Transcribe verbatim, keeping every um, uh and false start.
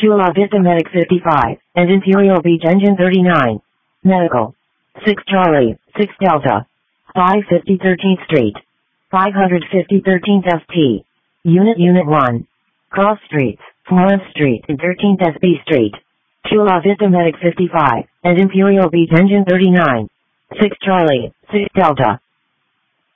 Chula Vista Medic fifty-five, and Imperial Beach Engine thirty-nine. Medical. six Charlie, six Delta. five fifty thirteenth Street. five fifty thirteenth S T. Unit Unit one. Cross Streets, Florence Street and thirteenth S B Street. Chula Vista Medic fifty-five, and Imperial Beach Engine thirty-nine. six Charlie, six Delta.